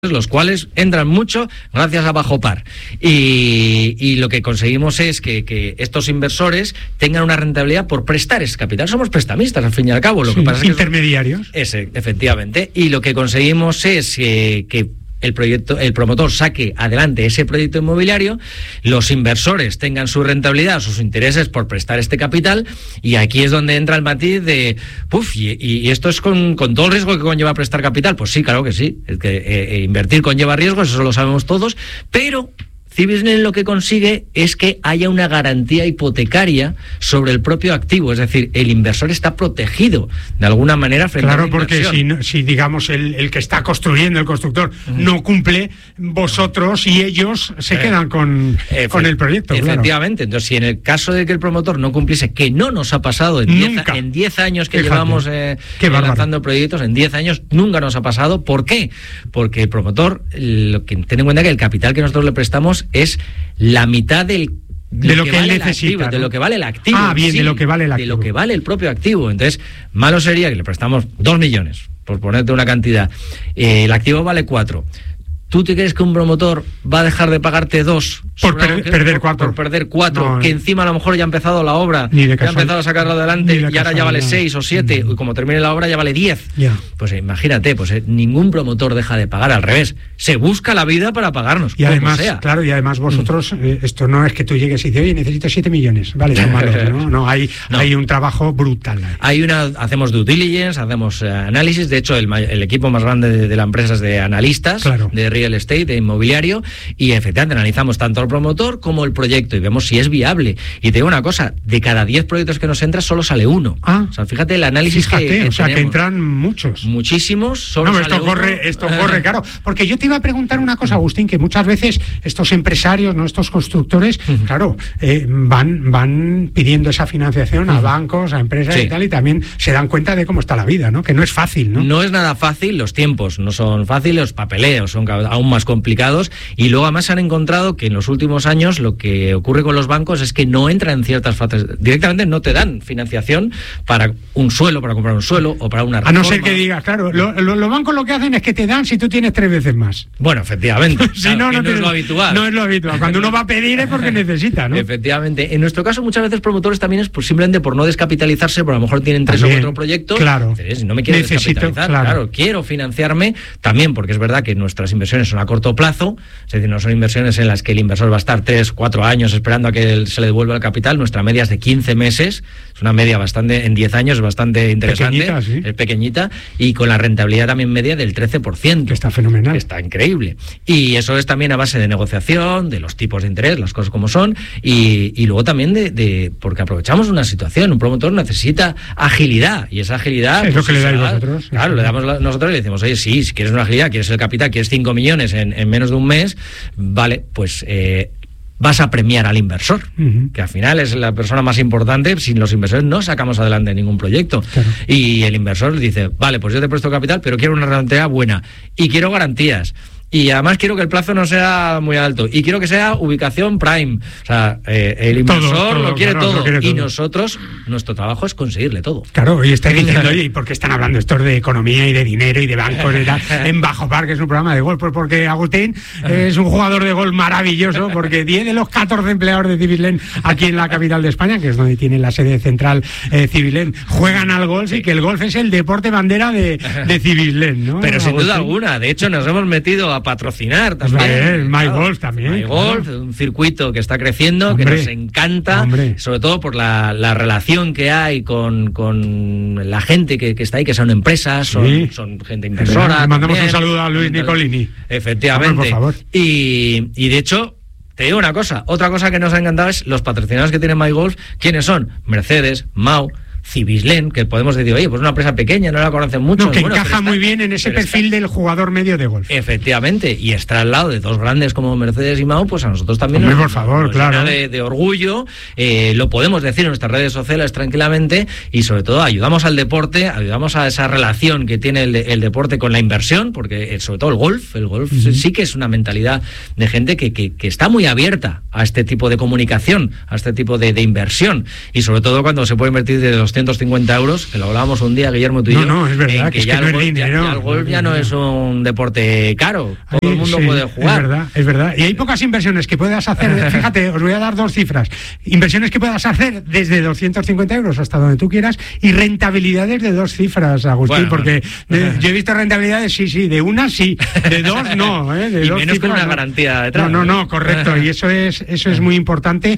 los cuales entran mucho gracias a bajo par. Y lo que conseguimos es que estos inversores tengan una rentabilidad por prestar ese capital. Somos prestamistas, al fin y al cabo. Lo que pasa intermediarios. Efectivamente. Y lo que conseguimos es que el promotor saque adelante ese proyecto inmobiliario, los inversores tengan su rentabilidad, sus intereses por prestar este capital, y aquí es donde entra el matiz de, y esto es con todo el riesgo que conlleva prestar capital. Pues sí, claro que sí, es que invertir conlleva riesgos, eso lo sabemos todos, pero Cibislen lo que consigue es que haya una garantía hipotecaria sobre el propio activo, es decir, el inversor está protegido de alguna manera frente a la inversión. Claro, porque si digamos el que está construyendo, el constructor, no cumple, vosotros y ellos se quedan con el proyecto. Efectivamente, claro. Entonces si en el caso de que el promotor no cumpliese, que no nos ha pasado en 10 años que llevamos lanzando proyectos, en 10 años nunca nos ha pasado. ¿Por qué? Porque el promotor, ten en cuenta que el capital que nosotros le prestamos es la mitad de lo que él necesita, de lo que vale el activo. De lo que vale el activo. De lo que vale el propio activo. Entonces, malo sería que le prestamos 2 millones, por ponerte una cantidad. El activo vale 4. ¿Tú te crees que un promotor va a dejar de pagarte 2 por perder 4? Por perder 4, que encima a lo mejor ya ha empezado la obra, ya ha empezado a sacarlo adelante y ahora ya vale 6 o 7, y como termine la obra ya vale 10. Pues imagínate, ningún promotor deja de pagar, al revés, se busca la vida para pagarnos, y además, sea. Claro, y además vosotros, esto no es que tú llegues y dices, oye, necesito 7 millones, vale, son malos, ¿no? Hay un trabajo brutal. Hacemos due diligence, hacemos análisis, de hecho el equipo más grande de la empresa es de analistas, de real estate, de inmobiliario, y efectivamente analizamos tanto al promotor como el proyecto y vemos si es viable. Y te digo una cosa, de cada 10 proyectos que nos entran solo sale uno. O sea, fíjate el análisis que tenemos. Que entran muchos. Muchísimos. Esto corre, claro. Porque yo te iba a preguntar una cosa, Agustín, que muchas veces estos empresarios, estos constructores, claro, van pidiendo esa financiación a bancos, a empresas y tal, y también se dan cuenta de cómo está la vida, ¿no? Que no es fácil, ¿no? No es nada fácil, los tiempos no son fáciles, los papeleos son aún más complicados, y luego además se han encontrado que en los últimos años lo que ocurre con los bancos es que no entran en ciertas fases, directamente no te dan financiación para un suelo, para comprar un suelo o para una reforma. A no ser que digas, claro, los bancos lo que hacen es que te dan si tú tienes 3 veces más. Bueno, efectivamente. Si no es lo habitual. No es lo habitual. Cuando uno va a pedir es porque necesita, ¿no? Efectivamente. En nuestro caso, muchas veces promotores también es simplemente por no descapitalizarse, porque a lo mejor tienen 3 o 4 proyectos. Claro. Si no me quiero descapitalizar, claro, quiero financiarme también, porque es verdad que nuestras inversiones son a corto plazo, es decir, no son inversiones en las que el inversor va a estar 3, 4 años esperando a que se le devuelva el capital. Nuestra media es de 15 meses, es una media bastante, en 10 años es bastante interesante, pequeñita, sí. Es pequeñita, y con la rentabilidad también media del 13%. Que está fenomenal. Está increíble. Y eso es también a base de negociación, de los tipos de interés, las cosas como son, y luego también porque aprovechamos una situación. Un promotor necesita agilidad, y esa agilidad es lo que le dais vosotros. Claro, le damos nosotros y le decimos, oye, sí, si quieres una agilidad, quieres el capital, quieres 5 millones en menos de un mes, vale, pues vas a premiar al inversor, que al final es la persona más importante. Sin los inversores no sacamos adelante ningún proyecto. Claro. Y el inversor dice, vale, pues yo te presto capital, pero quiero una rentabilidad buena y quiero garantías. Y además quiero que el plazo no sea muy alto. Y quiero que sea ubicación prime. O sea, el inversor lo quiere todo. Y nosotros, nuestro trabajo es conseguirle todo. Claro, y estáis diciendo, oye, ¿y por qué están hablando estos de economía y de dinero y de bancos y tal, en Bajo Par, que es un programa de golf? Pues porque Agustín es un jugador de golf maravilloso, porque 10 de los 14 empleados de Cibislen aquí en la capital de España, que es donde tiene la sede central Cibislen, juegan al golf, y que el golf es el deporte bandera de Cibislen, ¿no? Pero sin duda alguna. De hecho, nos hemos metido a patrocinar también. MyGolf también. MyGolf, un circuito que está creciendo, que nos encanta, sobre todo por la relación que hay con la gente que está ahí, que son empresas, son gente inversora. Le mandamos un saludo a Luis Nicolini. Efectivamente. Por favor. Y de hecho, te digo una cosa, otra cosa que nos ha encantado es los patrocinadores que tiene MyGolf. ¿Quiénes son? Mercedes, Mau, Cibislen, que podemos decir, oye, pues una empresa pequeña, no la conocen mucho. No, que encaja muy bien en ese perfil del jugador medio de golf. Efectivamente, y está al lado de dos grandes como Mercedes y Mau, pues a nosotros también por favor, claro. De orgullo, lo podemos decir en nuestras redes sociales tranquilamente, y sobre todo ayudamos al deporte, ayudamos a esa relación que tiene el deporte con la inversión, porque sobre todo el golf sí que es una mentalidad de gente que está muy abierta a este tipo de comunicación, a este tipo de inversión, y sobre todo cuando se puede invertir de 250 euros, que lo hablábamos un día, Guillermo, tú y yo. No, es verdad, que ya el golf ya no es un deporte caro, todo el mundo puede jugar. Es verdad. Y hay pocas inversiones que puedas hacer, fíjate, os voy a dar 2 cifras. Inversiones que puedas hacer desde 250 euros hasta donde tú quieras y rentabilidades de 2 cifras, Agustín, porque yo he visto rentabilidades, sí, de una sí, de 2 no, de y 2 menos cifras, con una garantía detrás. No, correcto, y eso es muy importante.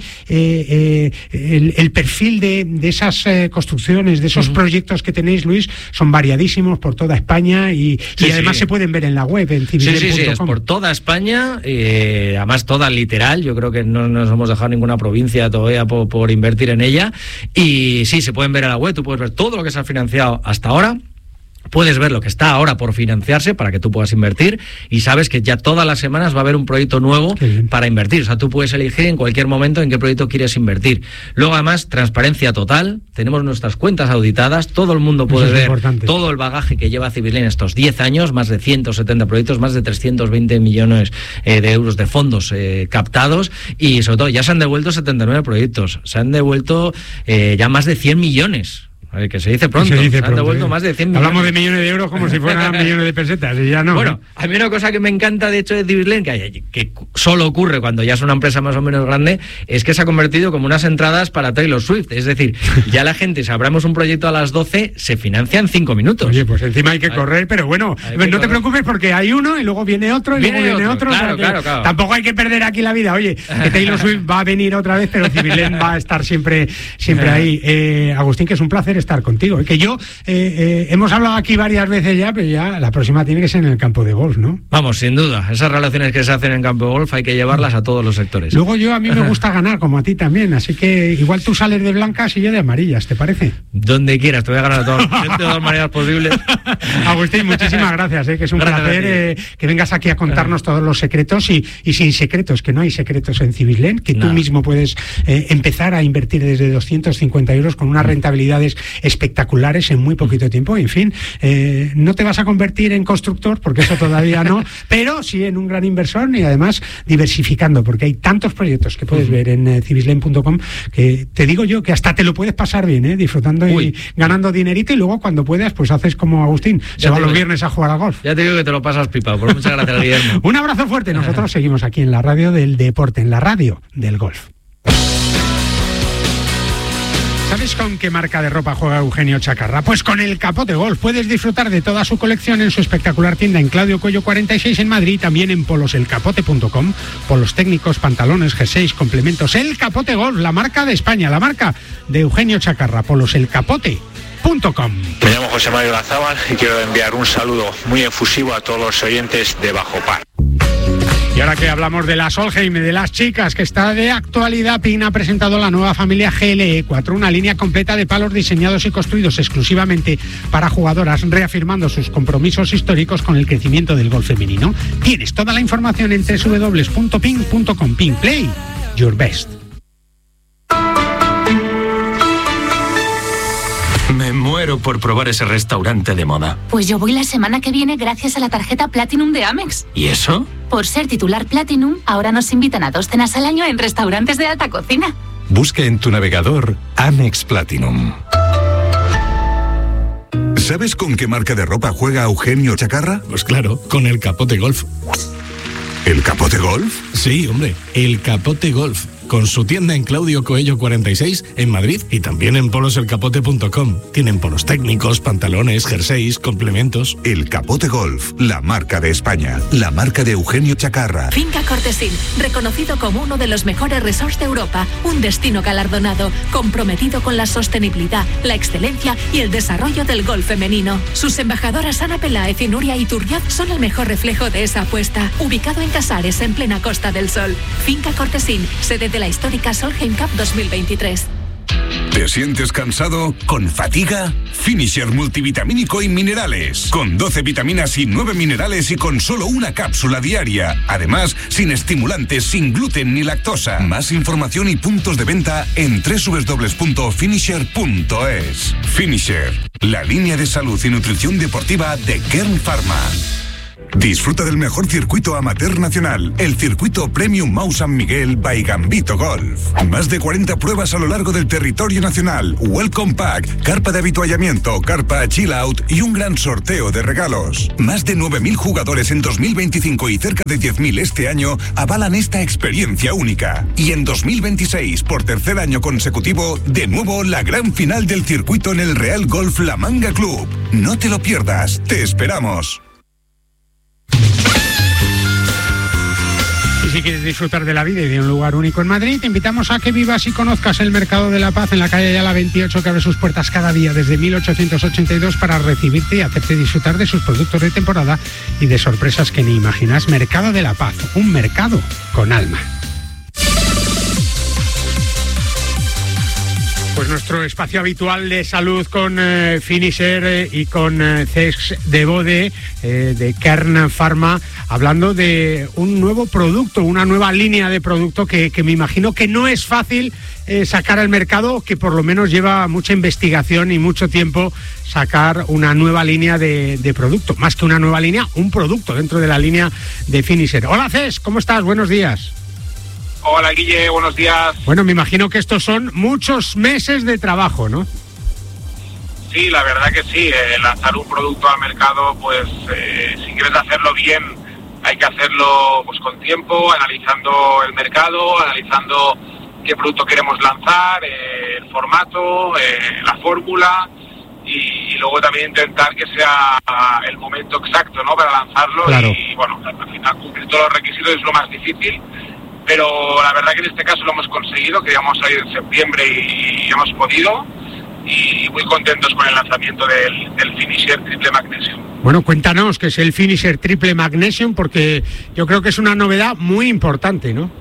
El perfil de esas construcciones, de esos proyectos que tenéis, Luis, son variadísimos por toda España y además se pueden ver en la web, en civislen.com. Sí, es por toda España, además toda literal. Yo creo que no nos hemos dejado ninguna provincia todavía por invertir en ella. Y sí, se pueden ver en la web, tú puedes ver todo lo que se ha financiado hasta ahora. Puedes ver lo que está ahora por financiarse para que tú puedas invertir y sabes que ya todas las semanas va a haber un proyecto nuevo para invertir. O sea, tú puedes elegir en cualquier momento en qué proyecto quieres invertir. Luego, además, transparencia total. Tenemos nuestras cuentas auditadas. Todo el mundo puede ver todo el bagaje que lleva Civislen estos 10 años, más de 170 proyectos, más de 320 millones de euros de fondos captados y, sobre todo, ya se han devuelto 79 proyectos. Se han devuelto ya más de 100 millones. Que se dice pronto, se han devuelto más de 100 millones. Hablamos de millones de euros como si fueran millones de pesetas y ya no. Bueno, a mí una cosa que me encanta de hecho de Civislen, que solo ocurre cuando ya es una empresa más o menos grande, es que se ha convertido como unas entradas para Taylor Swift. Es decir, ya la gente, si abramos un proyecto a las 12, se financia en 5 minutos. Oye, pues encima hay que correr, pero bueno, no te preocupes porque hay uno y luego viene otro y luego viene otro. Claro. Tampoco hay que perder aquí la vida. Oye, que Taylor Swift va a venir otra vez, pero Civislen va a estar siempre ahí. Agustín, que es un placer estar contigo. Que yo, hemos hablado aquí varias veces ya, pero ya la próxima tiene que ser en el campo de golf, ¿no? Vamos, sin duda. Esas relaciones que se hacen en campo de golf hay que llevarlas a todos los sectores. Luego a mí me gusta ganar, como a ti también, así que igual tú sales de blancas y yo de amarillas, ¿te parece? Donde quieras, te voy a ganar de todas maneras posibles. Agustín, muchísimas gracias, que es un placer que vengas aquí a contarnos todos los secretos y sin secretos, que no hay secretos en Civislen, que tú mismo puedes empezar a invertir desde 250 euros con unas rentabilidades espectaculares en muy poquito tiempo. En fin, no te vas a convertir en constructor, porque eso todavía no, pero sí en un gran inversor y además diversificando, porque hay tantos proyectos que puedes ver en civislen.com que te digo yo que hasta te lo puedes pasar bien, disfrutando y ganando dinerito, y luego cuando puedas pues haces como Agustín, se va los viernes a jugar al golf. Ya te digo que te lo pasas pipa. Pues muchas gracias, Guillermo. Un abrazo fuerte. Nosotros seguimos aquí en la radio del deporte, en la radio del golf. ¿Sabes con qué marca de ropa juega Eugenio Chacarra? Pues con el Capote Golf. Puedes disfrutar de toda su colección en su espectacular tienda en Claudio Cuello 46 en Madrid, también en poloselcapote.com. Polos técnicos, pantalones, jerseys, complementos. El Capote Golf, la marca de España, la marca de Eugenio Chacarra. Poloselcapote.com. Me llamo José Mario Lazábal y quiero enviar un saludo muy efusivo a todos los oyentes de Bajo Par. Y ahora que hablamos de la Solheim, de las chicas, que está de actualidad, PIN ha presentado la nueva familia GLE4, una línea completa de palos diseñados y construidos exclusivamente para jugadoras, reafirmando sus compromisos históricos con el crecimiento del golf femenino. Tienes toda la información en www.pin.com. PIN Play, your best. Me muero por probar ese restaurante de moda. Pues yo voy la semana que viene gracias a la tarjeta Platinum de Amex. ¿Y eso? Por ser titular Platinum, ahora nos invitan a 2 cenas al año en restaurantes de alta cocina. Busca en tu navegador Amex Platinum. ¿Sabes con qué marca de ropa juega Eugenio Chacarra? Pues claro, con el Capote Golf. ¿El Capote Golf? Sí, hombre, el Capote Golf. Con su tienda en Claudio Coello 46 en Madrid y también en poloselcapote.com. Tienen polos técnicos, pantalones, jerseys, complementos. El Capote Golf, la marca de España, la marca de Eugenio Chacarra. Finca Cortesín, reconocido como uno de los mejores resorts de Europa, un destino galardonado, comprometido con la sostenibilidad, la excelencia y el desarrollo del golf femenino. Sus embajadoras Ana Peláez y Nuria Iturriaz son el mejor reflejo de esa apuesta. Ubicado en Casares, en plena Costa del Sol. Finca Cortesín, sede de la histórica Solheim Cup 2023. ¿Te sientes cansado? ¿Con fatiga? Finisher multivitamínico y minerales. Con 12 vitaminas y 9 minerales y con solo una cápsula diaria. Además, sin estimulantes, sin gluten ni lactosa. Más información y puntos de venta en www.finisher.es. Finisher, la línea de salud y nutrición deportiva de Kern Pharma. Disfruta del mejor circuito amateur nacional, el circuito Premium Mau San Miguel by Gambito Golf. Más de 40 pruebas a lo largo del territorio nacional, Welcome Pack, carpa de avituallamiento, carpa Chill Out y un gran sorteo de regalos. Más de 9.000 jugadores en 2025 y cerca de 10.000 este año avalan esta experiencia única. Y en 2026, por tercer año consecutivo, de nuevo la gran final del circuito en el Real Golf La Manga Club. No te lo pierdas, te esperamos. Y si quieres disfrutar de la vida y de un lugar único en Madrid, te invitamos a que vivas y conozcas el Mercado de la Paz en la calle Ayala 28, que abre sus puertas cada día desde 1882 para recibirte y hacerte disfrutar de sus productos de temporada y de sorpresas que ni imaginas. Mercado de la Paz, un mercado con alma. Pues nuestro espacio habitual de salud con Finisher y con Cesc de Bode de Kern Pharma, hablando de un nuevo producto, una nueva línea de producto que me imagino que no es fácil sacar al mercado, que por lo menos lleva mucha investigación y mucho tiempo sacar una nueva línea de producto. Más que una nueva línea, un producto dentro de la línea de Finisher. Hola Cesc, ¿cómo estás? Buenos días. Hola Guille, buenos días. Bueno, me imagino que estos son muchos meses de trabajo, ¿no? Sí, la verdad que sí. Lanzar un producto al mercado, pues si quieres hacerlo bien, hay que hacerlo pues con tiempo, analizando el mercado, analizando qué producto queremos lanzar, el formato, la fórmula y luego también intentar que sea el momento exacto, ¿no?, para lanzarlo. Claro. Y bueno, al final cumplir todos los requisitos es lo más difícil. Pero la verdad que en este caso lo hemos conseguido, queríamos salir en septiembre y hemos podido, y muy contentos con el lanzamiento del Finisher Triple Magnesium. Bueno, cuéntanos qué es el Finisher Triple Magnesium, porque yo creo que es una novedad muy importante, ¿no?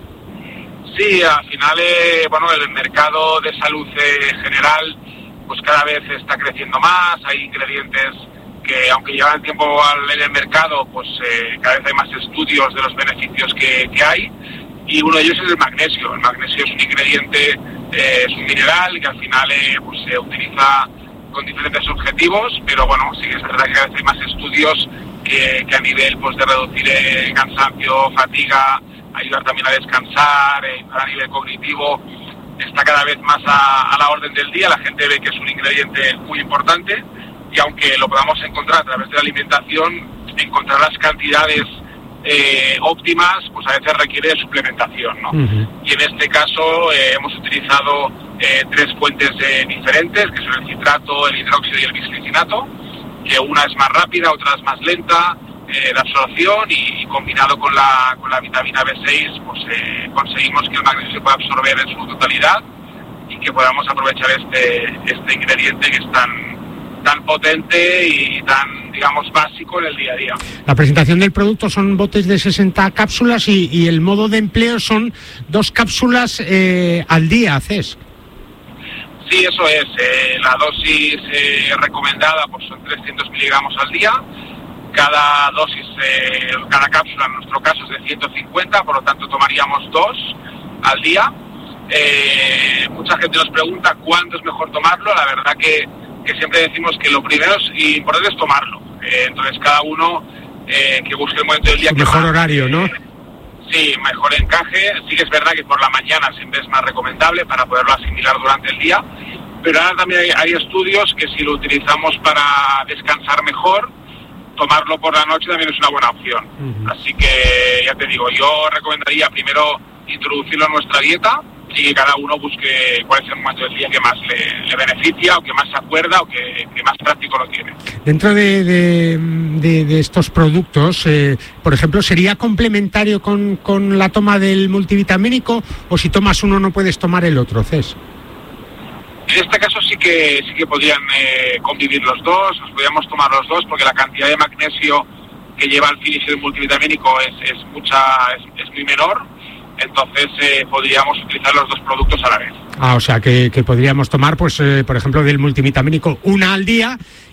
Sí, al final, bueno, el mercado de salud general, pues cada vez está creciendo más, hay ingredientes que aunque llevan tiempo en el mercado, pues cada vez hay más estudios de los beneficios que hay, y uno de ellos es el magnesio. El magnesio es un ingrediente, es un mineral que al final pues se utiliza con diferentes objetivos, pero bueno, sí que es verdad que cada vez hay más estudios que a nivel pues de reducir cansancio, fatiga, ayudar también a descansar, a nivel cognitivo, está cada vez más a la orden del día. La gente ve que es un ingrediente muy importante, y aunque lo podamos encontrar a través de la alimentación, encontrar las cantidades óptimas, pues a veces requiere de suplementación, ¿no? Uh-huh. Y en este caso hemos utilizado 3 fuentes diferentes, que son el citrato, el hidróxido y el bisglicinato, que una es más rápida, otra es más lenta de absorción, y combinado con la vitamina B6, pues conseguimos que el magnesio se pueda absorber en su totalidad y que podamos aprovechar este ingrediente que es tan potente y tan, digamos, básico en el día a día. La presentación del producto son botes de 60 cápsulas y el modo de empleo son 2 cápsulas al día, Cesc. Sí, eso es. La dosis recomendada pues son 300 miligramos al día. Cada dosis, cada cápsula en nuestro caso es de 150, por lo tanto tomaríamos 2 al día. Mucha gente nos pregunta cuándo es mejor tomarlo. La verdad que siempre decimos que lo primero y importante es tomarlo. Entonces cada uno que busque el momento del día. Mejor más, horario, ¿no? Sí, mejor encaje. Sí que es verdad que por la mañana siempre es más recomendable para poderlo asimilar durante el día. Pero ahora también hay estudios que si lo utilizamos para descansar mejor, tomarlo por la noche también es una buena opción. Uh-huh. Así que ya te digo, yo recomendaría primero introducirlo en nuestra dieta y que cada uno busque cuál es el momento del día que más le beneficia, o que más se acuerda, o que más práctico lo tiene. Dentro de estos productos, por ejemplo, ¿sería complementario con la toma del multivitamínico, o si tomas uno no puedes tomar el otro, Cesc? En este caso sí que podrían convivir los dos, nos podríamos tomar los dos, porque la cantidad de magnesio que lleva el Finisher multivitamínico es muy menor. Entonces podríamos utilizar los 2 productos a la vez. O sea que podríamos tomar, pues por ejemplo, del multivitamínico una al día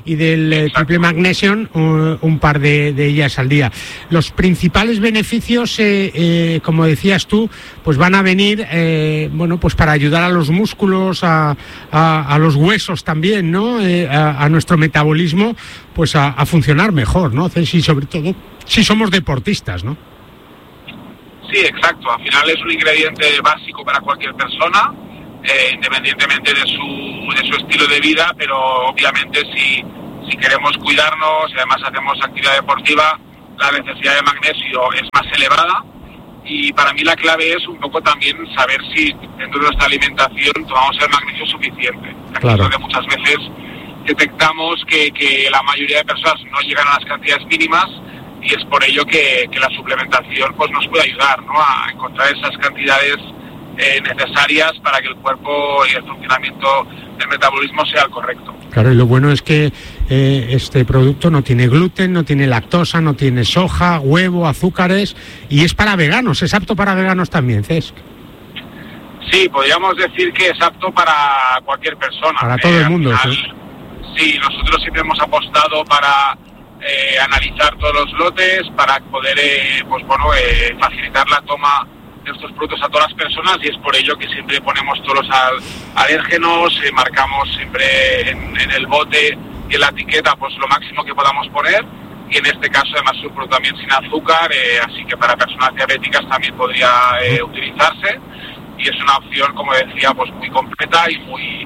y del triple magnesium, un par de ellas al día. Los principales beneficios, como decías tú, pues van a venir, pues para ayudar a los músculos, a los huesos también, ¿no? A nuestro metabolismo, pues a funcionar mejor, ¿no? Y sobre todo si somos deportistas, ¿no? Sí, exacto. Al final es un ingrediente básico para cualquier persona, independientemente de su estilo de vida, pero obviamente si queremos cuidarnos y además hacemos actividad deportiva, la necesidad de magnesio es más elevada. Y para mí la clave es un poco también saber si dentro de nuestra alimentación tomamos el magnesio suficiente. Claro. Donde muchas veces detectamos que la mayoría de personas no llegan a las cantidades mínimas, y es por ello que la suplementación pues nos puede ayudar, ¿no?, a encontrar esas cantidades necesarias para que el cuerpo y el funcionamiento del metabolismo sea el correcto. Claro, y lo bueno es que este producto no tiene gluten, no tiene lactosa, no tiene soja, huevo, azúcares, y es para veganos, es apto para veganos también, Cesc. Sí, podríamos decir que es apto para cualquier persona. Para todo el mundo. Sí, nosotros siempre hemos apostado para analizar todos los lotes, para poder facilitar la toma de estos productos a todas las personas, y es por ello que siempre ponemos todos los alérgenos, marcamos siempre en el bote y en la etiqueta pues lo máximo que podamos poner, y en este caso además es un producto también sin azúcar, así que para personas diabéticas también podría utilizarse, y es una opción, como decía, pues muy completa y muy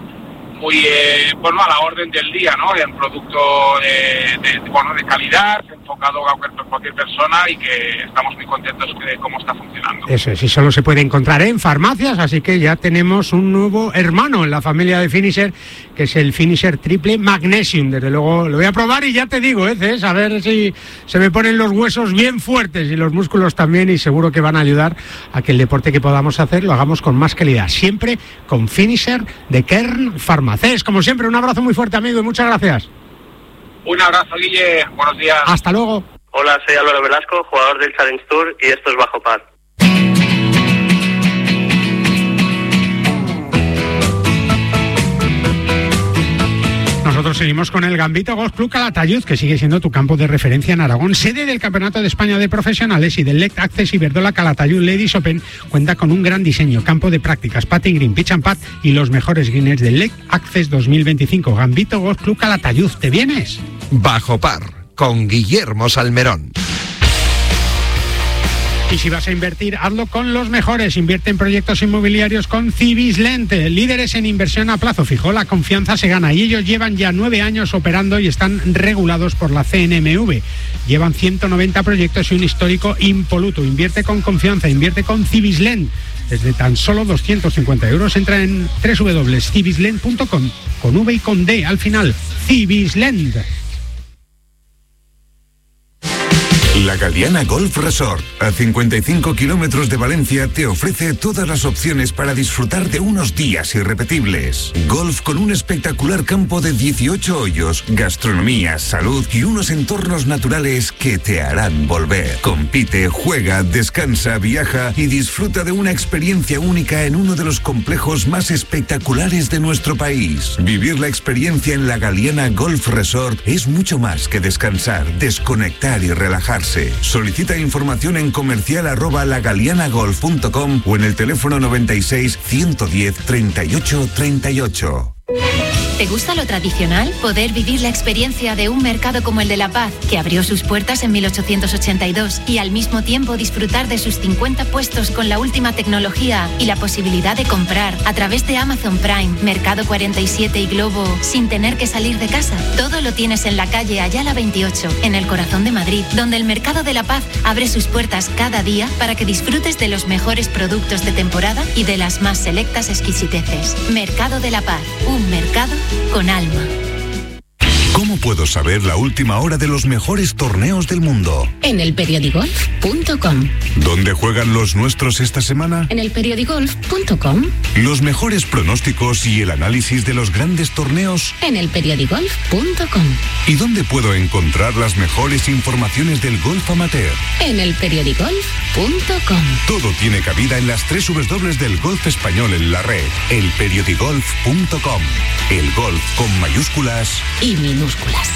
a la orden del día, ¿no? En producto de calidad, enfocado a cualquier persona, y que estamos muy contentos de cómo está funcionando. Eso es, y solo se puede encontrar en farmacias, así que ya tenemos un nuevo hermano en la familia de Finisher, que es el Finisher Triple Magnesium. Desde luego lo voy a probar y ya te digo, Cés, a ver si se me ponen los huesos bien fuertes y los músculos también, y seguro que van a ayudar a que el deporte que podamos hacer lo hagamos con más calidad, siempre con Finisher de Kern Pharma. Cés, como siempre, un abrazo muy fuerte, amigo, y muchas gracias. Un abrazo, Guille. Buenos días. Hasta luego. Hola, soy Álvaro Velasco, jugador del Challenge Tour, y esto es Bajo Par. Nosotros seguimos con el Gambito Golf Club Calatayud, que sigue siendo tu campo de referencia en Aragón, sede del Campeonato de España de Profesionales y del Lect Access Iberdrola Calatayud Ladies Open. Cuenta con un gran diseño, campo de prácticas, putting green, pitch and putt y los mejores greens del Lect Access 2025. Gambito Golf Club Calatayud, ¿te vienes? Bajo Par, con Guillermo Salmerón. Y si vas a invertir, hazlo con los mejores. Invierte en proyectos inmobiliarios con Cibislent, líderes en inversión a plazo fijo. La confianza se gana, y ellos llevan ya 9 años operando y están regulados por la CNMV. Llevan 190 proyectos y un histórico impoluto. Invierte con confianza, invierte con Cibislent. Desde tan solo 250 euros, entra en www.cibislent.com, con V y con D al final. Cibislent. La Galiana Golf Resort, a 55 kilómetros de Valencia, te ofrece todas las opciones para disfrutar de unos días irrepetibles. Golf con un espectacular campo de 18 hoyos, gastronomía, salud y unos entornos naturales que te harán volver. Compite, juega, descansa, viaja y disfruta de una experiencia única en uno de los complejos más espectaculares de nuestro país. Vivir la experiencia en la Galiana Golf Resort es mucho más que descansar, desconectar y relajarse. Solicita información en comercial@lagalianagolf.com o en el teléfono 96 110 38 38. ¿Te gusta lo tradicional? Poder vivir la experiencia de un mercado como el de La Paz, que abrió sus puertas en 1882, y al mismo tiempo disfrutar de sus 50 puestos con la última tecnología y la posibilidad de comprar a través de Amazon Prime, Mercado 47 y Globo sin tener que salir de casa. Todo lo tienes en la calle Ayala 28, en el corazón de Madrid, donde el Mercado de La Paz abre sus puertas cada día para que disfrutes de los mejores productos de temporada y de las más selectas exquisiteces. Mercado de La Paz, un mercado con alma. ¿Cómo puedo saber la última hora de los mejores torneos del mundo? En elperiodigolf.com. ¿Dónde juegan los nuestros esta semana? En elperiodigolf.com. Los mejores pronósticos y el análisis de los grandes torneos. En elperiodigolf.com. ¿Y dónde puedo encontrar las mejores informaciones del golf amateur? En elperiodigolf.com. Todo tiene cabida en las 3 W del golf español en la red. Elperiodigolf.com. El golf con mayúsculas y minúsculas. mayúsculas.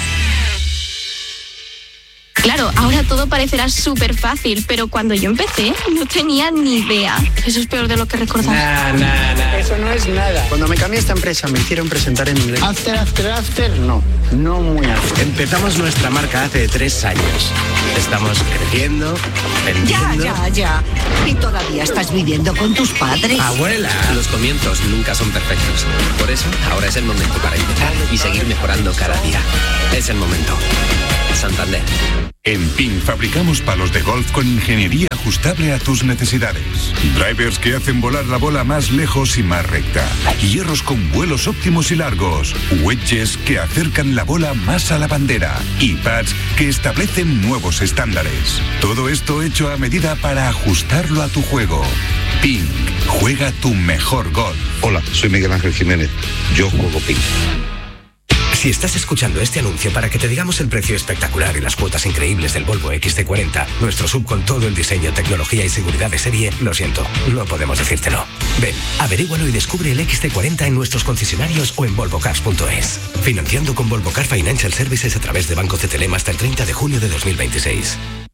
Claro, ahora todo parecerá súper fácil, pero cuando yo empecé no tenía ni idea. Eso es peor de lo que recordaba. Eso no es nada. Cuando me cambié a esta empresa me hicieron presentar en inglés. After, no muy after. Empezamos nuestra marca hace 3 años. Estamos creciendo, vendiendo... Ya. ¿Y todavía estás viviendo con tus padres? ¡Abuela! Los comienzos nunca son perfectos. Por eso, ahora es el momento para empezar y seguir mejorando cada día. Es el momento. Santander. En PIN fabricamos palos de golf con ingeniería ajustable a tus necesidades. Drivers que hacen volar la bola más lejos y más recta. Hierros con vuelos óptimos y largos. Wedges que acercan la bola más a la bandera. Y pads que establecen nuevos estándares. Todo esto hecho a medida para ajustarlo a tu juego. PIN. Juega tu mejor golf. Hola, soy Miguel Ángel Jiménez. Yo juego PIN. Si estás escuchando este anuncio para que te digamos el precio espectacular y las cuotas increíbles del Volvo XC40, nuestro SUV con todo el diseño, tecnología y seguridad de serie, lo siento, no podemos decírtelo. Ven, averígualo y descubre el XC40 en nuestros concesionarios o en volvocars.es. Financiando con Volvo Car Financial Services a través de Banco CTLM hasta el 30 de junio de 2026.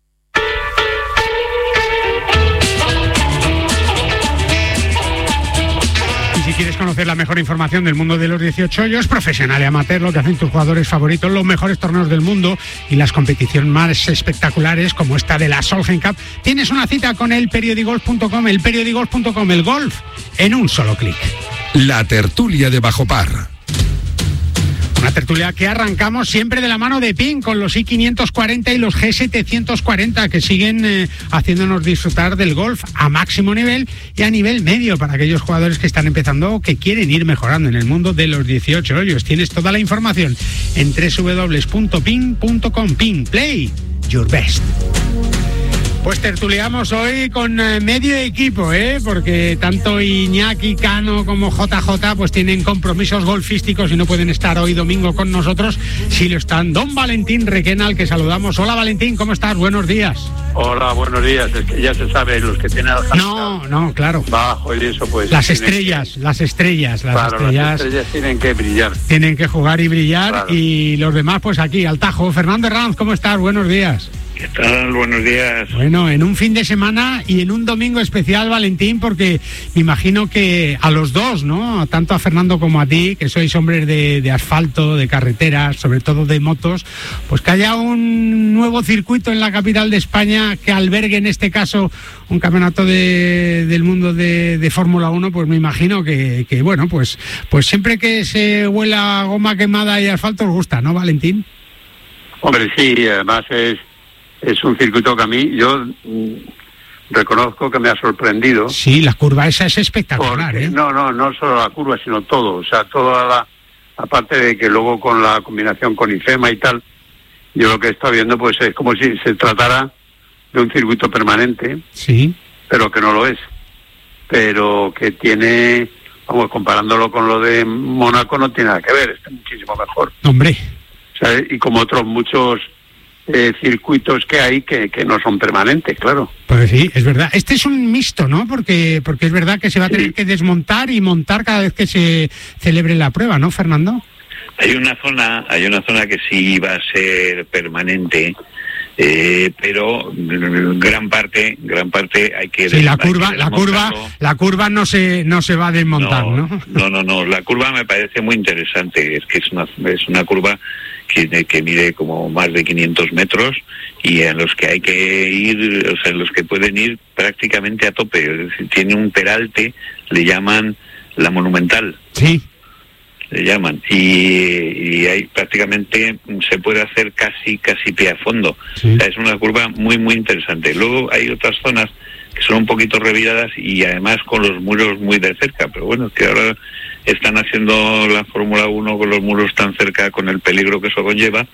Si quieres conocer la mejor información del mundo de los 18 hoyos, profesional y amateur, lo que hacen tus jugadores favoritos, los mejores torneos del mundo y las competiciones más espectaculares como esta de la Solheim Cup, tienes una cita con el periodigolf.com, el golf en un solo clic. La tertulia de Bajo Par. Una tertulia que arrancamos siempre de la mano de PIN con los i540 y los G740 que siguen haciéndonos disfrutar del golf a máximo nivel y a nivel medio para aquellos jugadores que están empezando o que quieren ir mejorando en el mundo de los 18 hoyos. Tienes toda la información en www.pin.com. PIN, play your best. Pues tertuliamos hoy con medio equipo, porque tanto Iñaki, Cano como JJ pues tienen compromisos golfísticos y no pueden estar hoy domingo con nosotros. Sí lo están don Valentín Requena, al que saludamos. Hola Valentín, ¿cómo estás? Buenos días. Hola, buenos días. Es que ya se sabe, los que tienen No, claro. Bajo y eso pues... Las estrellas tienen que brillar. Tienen que jugar y brillar, claro. Y los demás pues aquí, al tajo. Fernando Herranz, ¿cómo estás? Buenos días. ¿Qué tal? Buenos días. Bueno, en un fin de semana y en un domingo especial, Valentín, porque me imagino que a los dos, ¿no? Tanto a Fernando como a ti, que sois hombres de asfalto, de carreteras, sobre todo de motos, pues que haya un nuevo circuito en la capital de España que albergue, en este caso, un campeonato del mundo de Fórmula 1, pues me imagino que bueno, pues siempre que se huela goma quemada y asfalto os gusta, ¿no, Valentín? Hombre, sí, además es un circuito que a mí, yo reconozco que me ha sorprendido. Sí, la curva esa es espectacular, porque, no solo la curva, sino todo. O sea, toda aparte de que luego con la combinación con IFEMA y tal, yo lo que he estado viendo pues es como si se tratara de un circuito permanente. Sí. Pero que no lo es. Pero que tiene, vamos, comparándolo con lo de Mónaco no tiene nada que ver, está muchísimo mejor. Hombre. O sea, y como otros muchos circuitos que hay que no son permanentes, claro. Pues sí, es verdad. Este es un mixto, ¿no? Porque es verdad que se va a tener que desmontar y montar cada vez que se celebre la prueba, ¿no, Fernando? Hay una zona que sí va a ser permanente, pero gran parte hay que... Sí, la curva no se va a desmontar, ¿no? No, la curva me parece muy interesante, es que es una curva que mide como más de 500 metros y en los que hay que ir, o sea, en los que pueden ir prácticamente a tope, es decir, tiene un peralte, le llaman la Monumental. Sí. Le llaman, y ahí prácticamente se puede hacer casi pie a fondo. Sí. O sea, es una curva muy muy interesante. Luego hay otras zonas que son un poquito reviradas y además con los muros muy de cerca, pero bueno, que ahora están haciendo la Fórmula 1 con los muros tan cerca, con el peligro que eso conlleva.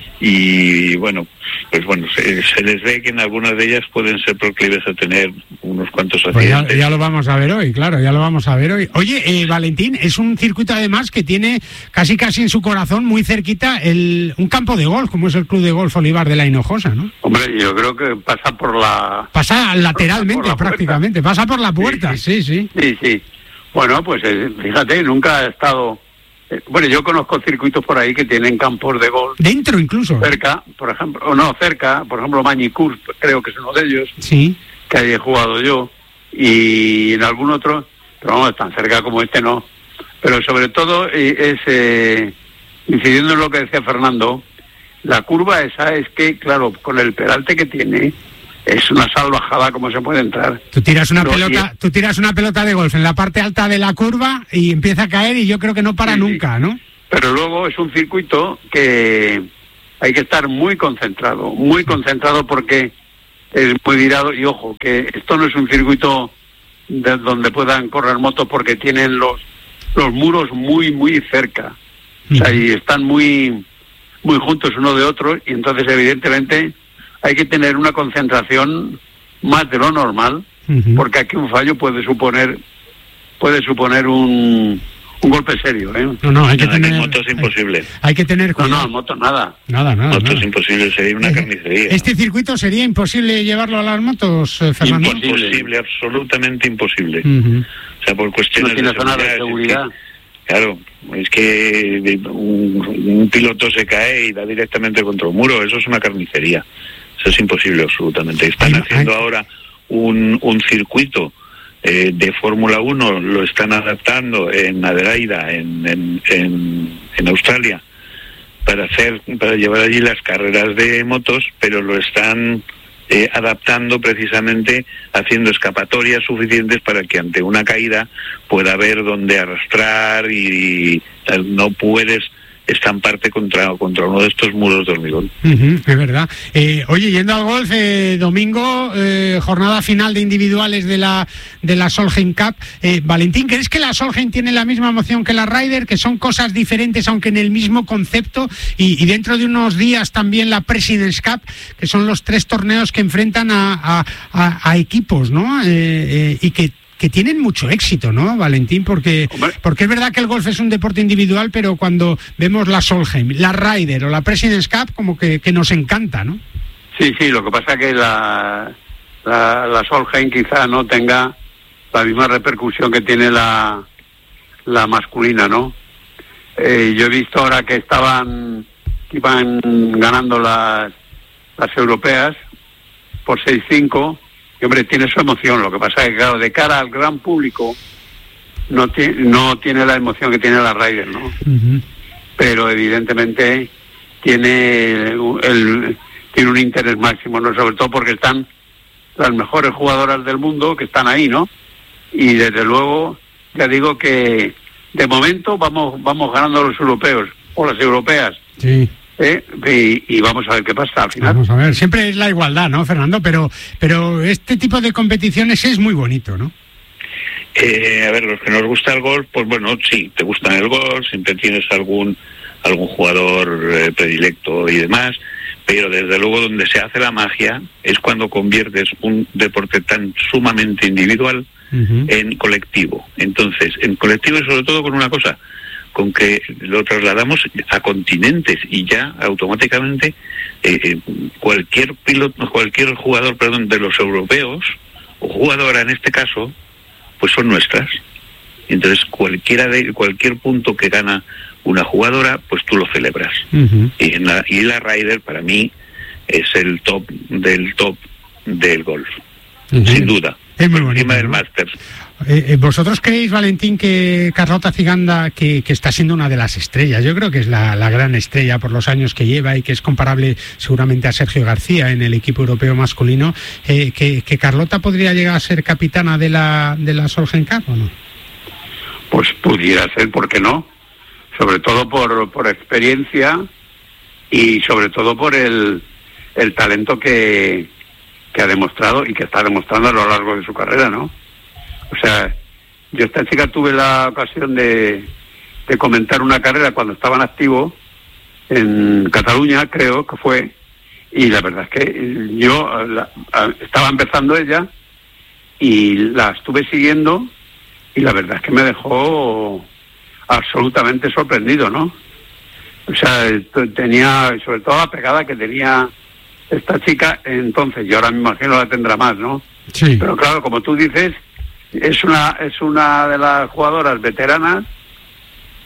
Y bueno, pues bueno, se les ve que en algunas de ellas pueden ser proclives a tener unos cuantos accidentes. Pues ya lo vamos a ver hoy, claro, ya lo vamos a ver hoy. Oye, Valentín, es un circuito además que tiene casi en su corazón, muy cerquita, un campo de golf, como es el Club de Golf Olivar de la Hinojosa, ¿no? Hombre, yo creo que pasa lateralmente prácticamente, pasa por la puerta, sí. Bueno, pues fíjate, nunca he estado Bueno, yo conozco circuitos por ahí que tienen campos de golf. Dentro incluso. Cerca, por ejemplo, por ejemplo, Mañicur, creo que es uno de ellos. Sí. Que ahí he jugado yo. Y en algún otro, pero vamos, tan cerca como este no. Pero sobre todo incidiendo en lo que decía Fernando, la curva esa es que, claro, con el peralte que tiene, es una salvajada como se puede entrar. Tú tiras una pelota de golf en la parte alta de la curva y empieza a caer y yo creo que no para nunca, ¿no? Pero luego es un circuito que hay que estar muy concentrado porque es muy virado. Y ojo, que esto no es un circuito donde puedan correr motos porque tienen los muros muy, muy cerca. O sea, y están muy, muy juntos uno de otro, y entonces evidentemente hay que tener una concentración más de lo normal, porque aquí un fallo puede suponer un golpe serio, ¿eh? No, hay que tener... En moto es imposible. Hay que tener cuidado. No, en moto nada. Nada. Moto es imposible, sería una carnicería. ¿Este circuito sería imposible llevarlo a las motos, Fernando? Imposible, absolutamente imposible. O sea, por cuestiones de seguridad. Claro, es que un piloto se cae y da directamente contra un muro, eso es una carnicería. Eso es imposible absolutamente. Están haciendo ahora un circuito de Fórmula 1, lo están adaptando en Adelaida, en Australia, para llevar allí las carreras de motos, pero lo están adaptando precisamente, haciendo escapatorias suficientes para que ante una caída pueda haber donde arrastrar y no puedes estamparte contra uno de estos muros de hormigón. Es verdad. Oye, yendo al golf, domingo, jornada final de individuales de la Solheim Cup. Valentín, ¿crees que la Solheim tiene la misma emoción que la Ryder, que son cosas diferentes aunque en el mismo concepto? Y dentro de unos días también la President's Cup, que son los 3 torneos que enfrentan a equipos, ¿no? Y que tienen mucho éxito, ¿no, Valentín? Porque es verdad que el golf es un deporte individual, pero cuando vemos la Solheim, la Ryder o la President's Cup, como que nos encanta, ¿no? Sí, lo que pasa es que la Solheim quizá no tenga la misma repercusión que tiene la masculina, ¿no? Yo he visto ahora que iban ganando las europeas por 6-5, y hombre, tiene su emoción. Lo que pasa es que, claro, de cara al gran público no tiene la emoción que tiene la Ryder, ¿no? Pero evidentemente tiene un interés máximo, ¿no? Sobre todo porque están las mejores jugadoras del mundo que están ahí, ¿no? Y desde luego, ya digo que de momento vamos ganando los europeos o las europeas. Sí. Y vamos a ver qué pasa al final. Vamos a ver, siempre es la igualdad, ¿no, Fernando? Pero este tipo de competiciones es muy bonito, ¿no? A ver, los que nos gusta el golf, pues bueno, sí, te gusta el golf, siempre tienes algún jugador predilecto y demás, pero desde luego donde se hace la magia es cuando conviertes un deporte tan sumamente individual en colectivo. Entonces, en colectivo y sobre todo con una cosa, con que lo trasladamos a continentes y ya automáticamente cualquier jugador, de los europeos, o jugadora en este caso, pues son nuestras. Entonces cualquier punto que gana una jugadora, pues tú lo celebras. Y la Ryder para mí es el top del golf, sin duda. Es muy bonito, encima del ¿no? Masters. ¿Vosotros creéis, Valentín, que Carlota Ciganda, que está siendo una de las estrellas, yo creo que es la gran estrella por los años que lleva y que es comparable seguramente a Sergio García en el equipo europeo masculino, que Carlota podría llegar a ser capitana de la Solheim Cup, ¿o no? Pues pudiera ser, ¿por qué no? Sobre todo por experiencia y sobre todo por el talento que ha demostrado y que está demostrando a lo largo de su carrera, ¿no? O sea, yo esta chica tuve la ocasión de comentar una carrera cuando estaba en activo en Cataluña, creo que fue, y la verdad es que yo estaba empezando ella y la estuve siguiendo y la verdad es que me dejó absolutamente sorprendido, ¿no? O sea, tenía, sobre todo la pegada que tenía esta chica entonces, y ahora me imagino la tendrá más, ¿no? Sí. Pero claro, como tú dices, es una de las jugadoras veteranas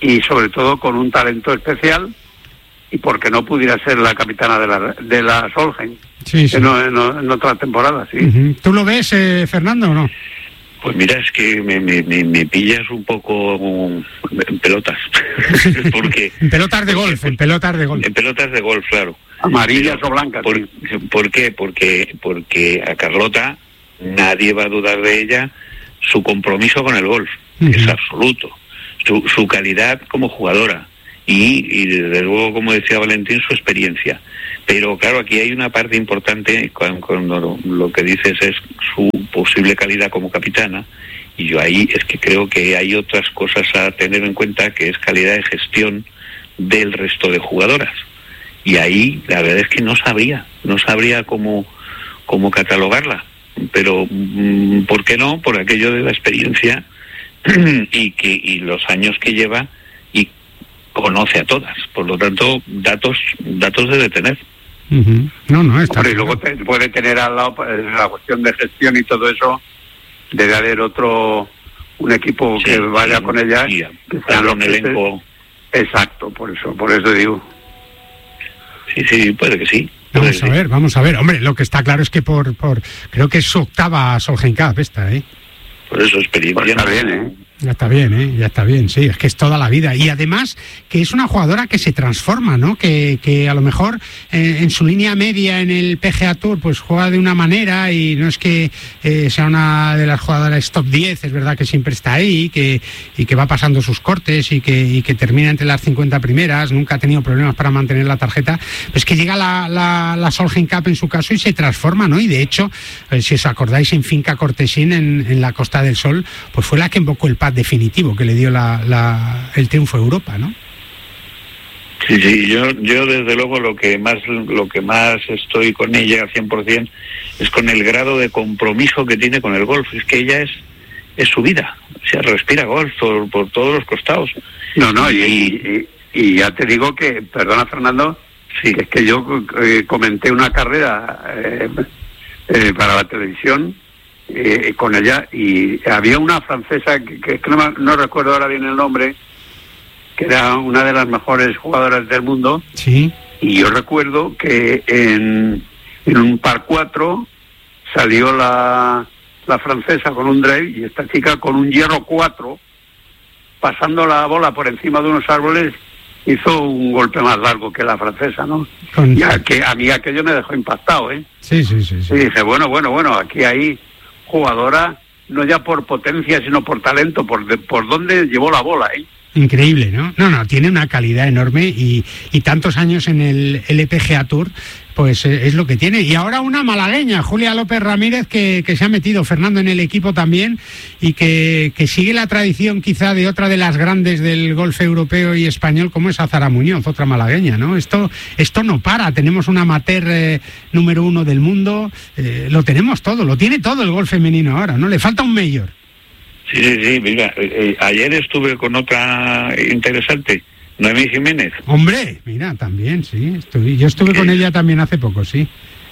y sobre todo con un talento especial, y porque no pudiera ser la capitana de la Solheim en otra temporada, sí. Uh-huh. ¿Tú lo ves, Fernando, o no? Pues mira, es que me pillas un poco en pelotas. Porque, en pelotas de golf. En pelotas de golf, claro. Amarillas o blancas. ¿Por qué? Porque a Carlota nadie va a dudar de ella su compromiso con el golf. Uh-huh. Es absoluto. Su calidad como jugadora. Y desde luego, como decía Valentín, su experiencia. Pero claro, aquí hay una parte importante cuando lo que dices es su posible calidad como capitana, y yo ahí es que creo que hay otras cosas a tener en cuenta, que es calidad de gestión del resto de jugadoras. Y ahí la verdad es que no sabría cómo catalogarla. Pero ¿por qué no? Por aquello de la experiencia y los años que lleva, y conoce a todas. Por lo tanto, datos debe tener. Uh-huh. No, está. Hombre, y luego puede tener al lado la cuestión de gestión y todo eso, debe haber un equipo que vaya con ella, que sea un elenco. Exacto, por eso digo. Sí, puede que sí. Vamos a ver. Hombre, lo que está claro es que creo que es su octava Solheim Cup esta, ¿eh? Por eso experiencia. Pues está bien, ¿eh? Ya está bien, sí, es que es toda la vida. Y además que es una jugadora que se transforma, ¿no? Que a lo mejor en su línea media en el PGA Tour pues juega de una manera, y no es que sea una de las jugadoras top 10, es verdad que siempre está ahí, y que va pasando sus cortes y que termina entre las 50 primeras, nunca ha tenido problemas para mantener la tarjeta. Pues que llega la Solheim Cup en su caso y se transforma, ¿no? Y de hecho, si os acordáis, en Finca Cortesín, en la Costa del Sol, pues fue la que invocó el pad definitivo que le dio el triunfo a Europa, ¿no? Sí, yo desde luego lo que más estoy con ella al 100% es con el grado de compromiso que tiene con el golf. Es que ella es su vida, o sea, respira golf por todos los costados. No, y ya te digo que, perdona Fernando, sí, es que yo comenté una carrera para la televisión con ella, y había una francesa que no recuerdo ahora bien el nombre, que era una de las mejores jugadoras del mundo. Sí. Y yo recuerdo que en un par 4 salió la francesa con un drive, y esta chica con un hierro 4, pasando la bola por encima de unos árboles, hizo un golpe más largo que la francesa, ¿no? Ya que a mí aquello me dejó impactado, ¿eh? Sí. Y dije, bueno, aquí hay jugadora, no ya por potencia, sino por talento, por dónde llevó la bola, ¿eh? Increíble, ¿no? No, tiene una calidad enorme, y tantos años en el LPGA Tour, pues es lo que tiene. Y ahora una malagueña, Julia López Ramírez, que se ha metido, Fernando, en el equipo también, y que sigue la tradición quizá de otra de las grandes del golf europeo y español, como es Azara Muñoz, otra malagueña, ¿no? Esto no para. Tenemos una amateur número 1 del mundo, lo tenemos todo, lo tiene todo el golf femenino ahora, ¿no? Le falta un mayor. Sí, mira, ayer estuve con otra interesante, Noemí Jiménez. Hombre, mira, también, sí, yo estuve con ella también hace poco, sí.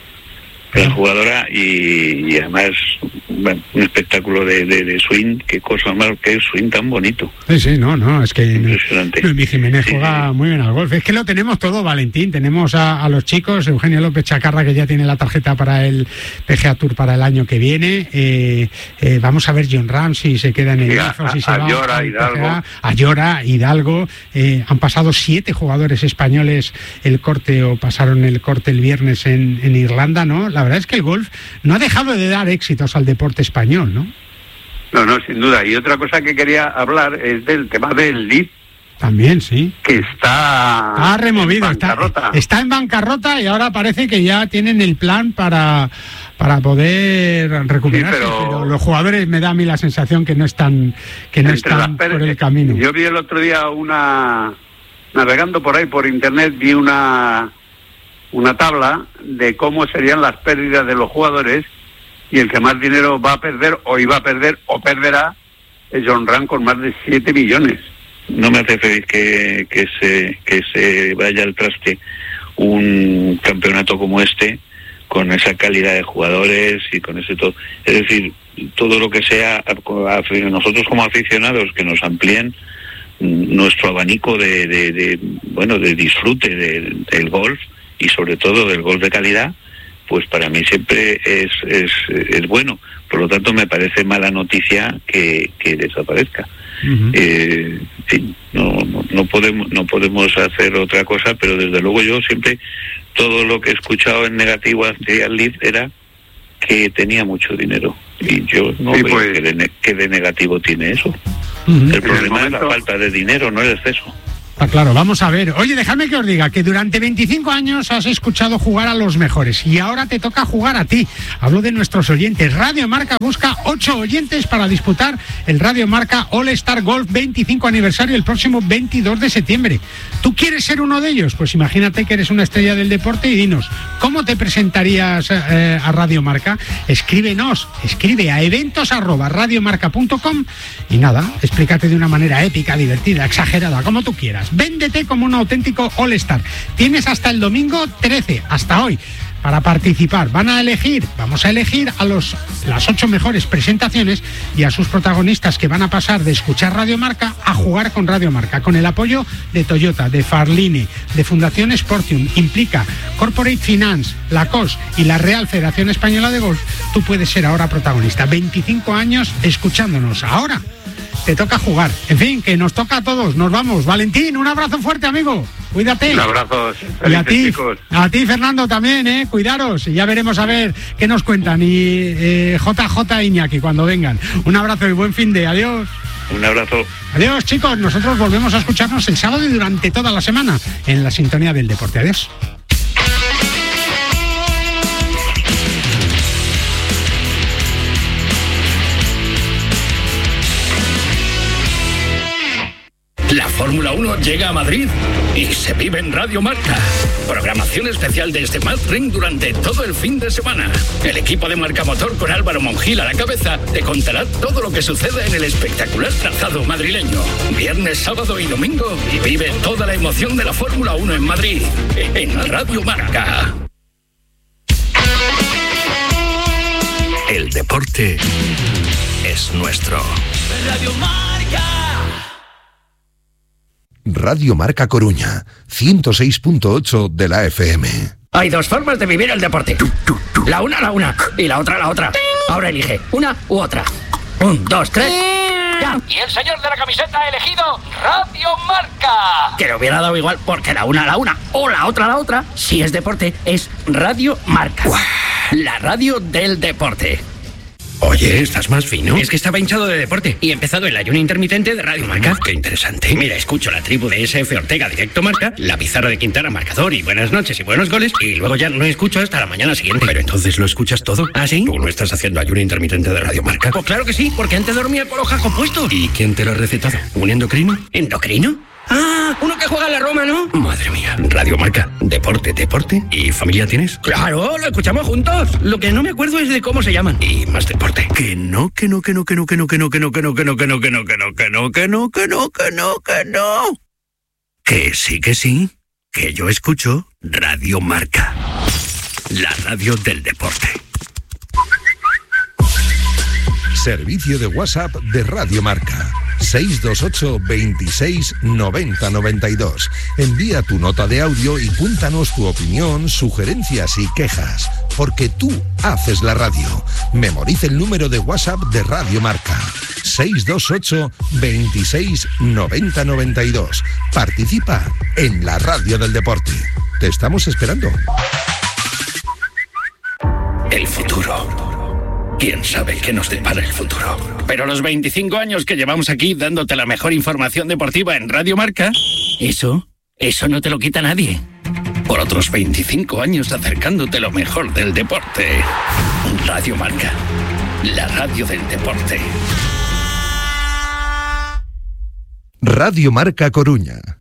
La jugadora, y además, bueno, un espectáculo de swing, qué cosa más, qué swing tan bonito. Sí, no, es que impresionante. Noemí Jiménez juega muy bien al golf. Es que lo tenemos todo, Valentín. Tenemos a los chicos, Eugenio López Chacarra, que ya tiene la tarjeta para el PGA Tour para el año que viene. Vamos a ver Jon Rahm si se queda en el IFO, si se va a Llora, Hidalgo. Han pasado 7 jugadores españoles pasaron el corte el viernes en Irlanda, ¿no? La verdad es que el golf no ha dejado de dar éxitos al deporte español, ¿no? No, sin duda. Y otra cosa que quería hablar es del tema del LIV. También, sí. Que está removido, está en bancarrota, y ahora parece que ya tienen el plan para poder recuperarse, sí, pero los jugadores me da a mí la sensación que no están por el camino. Yo vi el otro día navegando por ahí por internet, vi una tabla de cómo serían las pérdidas de los jugadores, y el que más dinero va a perder, o iba a perder, o perderá, es Jon Rahm, con más de 7 millones. No me hace feliz que se vaya al traste un campeonato como este, con esa calidad de jugadores y con ese todo. Es decir, todo lo que sea, nosotros como aficionados, que nos amplíen nuestro abanico de disfrute del golf, y sobre todo del golf de calidad, pues para mí siempre es bueno. Por lo tanto, me parece mala noticia que desaparezca. Sí, no podemos hacer otra cosa, pero desde luego yo siempre, todo lo que he escuchado en negativo hacia el Leaf era que tenía mucho dinero, y yo no veo pues, que de negativo tiene eso. El problema es la falta de dinero, no el exceso. Está claro, vamos a ver. Oye, dejadme que os diga que durante 25 años has escuchado jugar a los mejores y ahora te toca jugar a ti. Hablo de nuestros oyentes. Radio Marca busca 8 oyentes para disputar el Radio Marca All Star Golf 25 aniversario el próximo 22 de septiembre. ¿Tú quieres ser uno de ellos? Pues imagínate que eres una estrella del deporte y dinos, ¿cómo te presentarías a Radio Marca? Escribe a eventos@radiomarca.com y nada, explícate de una manera épica, divertida, exagerada, como tú quieras. Véndete como un auténtico All-Star. Tienes hasta el domingo 13, hasta hoy, para participar. Vamos a elegir a las 8 mejores presentaciones y a sus protagonistas que van a pasar de escuchar Radio Marca a jugar con Radio Marca, con el apoyo de Toyota, de Farline, de Fundación Sportium, Implica, Corporate Finance, la COS y la Real Federación Española de Golf. Tú puedes ser ahora protagonista. 25 años escuchándonos. Ahora te toca jugar. En fin, que nos toca a todos. Nos vamos. Valentín, un abrazo fuerte, amigo. Cuídate. Un abrazo. Y a ti, Fernando, también, cuidaros. Y ya veremos a ver qué nos cuentan. Y JJ Iñaki, cuando vengan. Un abrazo y buen fin de. Adiós. Un abrazo. Adiós, chicos. Nosotros volvemos a escucharnos el sábado y durante toda la semana en la sintonía del deporte. Adiós. La Fórmula 1 llega a Madrid y se vive en Radio Marca. Programación especial desde Madrid durante todo el fin de semana. El equipo de Marca Motor con Álvaro Mongil a la cabeza te contará todo lo que sucede en el espectacular trazado madrileño. Viernes, sábado y domingo y vive toda la emoción de la Fórmula 1 en Madrid. En Radio Marca. El deporte es nuestro. Radio Marca. Radio Marca Coruña, 106.8 de la FM. Hay dos formas de vivir el deporte. La una y la otra. Ahora elige una u otra. 1, 2, 3. ¡Ya! Y el señor de la camiseta ha elegido Radio Marca. Que le hubiera dado igual porque la una o la otra. Si es deporte, es Radio Marca. La radio del deporte. Oye, ¿estás más fino? Es que estaba hinchado de deporte y he empezado el ayuno intermitente de Radio Marca. Qué interesante. Mira, escucho la tribu de SF Ortega Directo Marca, la pizarra de Quintana Marcador y buenas noches y buenos goles, y luego ya no escucho hasta la mañana siguiente. Pero entonces lo escuchas todo. ¿Ah, sí? ¿Tú no estás haciendo ayuno intermitente de Radio Marca? Pues claro que sí, porque antes dormía con los jajos puestos. ¿Y quién te lo ha recetado? ¿Un endocrino? ¿Endocrino? Ah, uno que juega en la Roma, ¿no? Madre mía. Radio Marca. Deporte. ¿Y familia tienes? Claro, lo escuchamos juntos. Lo que no me acuerdo es de cómo se llaman. Y más deporte. Que no. Que sí. Que yo escucho Radio Marca. La radio del deporte. Servicio de WhatsApp de Radio Marca. 628 26 90 92. Envía tu nota de audio y cuéntanos tu opinión, sugerencias y quejas, porque tú haces la radio. Memoriza el número de WhatsApp de Radio Marca. 628 26 90 92. Participa en la radio del deporte. Te estamos esperando. El futuro. ¿Quién sabe qué nos depara el futuro? Pero los 25 años que llevamos aquí dándote la mejor información deportiva en Radio Marca, eso no te lo quita nadie. Por otros 25 años acercándote lo mejor del deporte. Radio Marca, la radio del deporte. Radio Marca Coruña.